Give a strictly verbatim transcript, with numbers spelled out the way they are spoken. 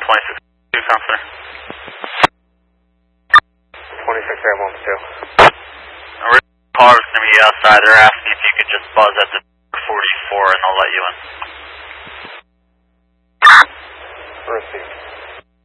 twenty-six two, Counselor. twenty-six Air one two. Original car is going to be outside. They're asking if you could just buzz at the forty-four and I'll let you in.